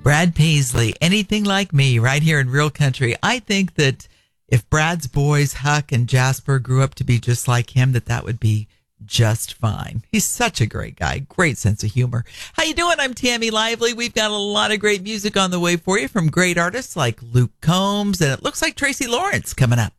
Brad Paisley, Anything Like Me, right here in Real Country. I think that if Brad's boys, Huck and Jasper, grew up to be just like him, that would be just fine. He's such a great guy. Great sense of humor. How you doing? I'm Tammy Lively. We've got a lot of great music on the way for you from great artists like Luke Combs, and it looks like Tracy Lawrence coming up.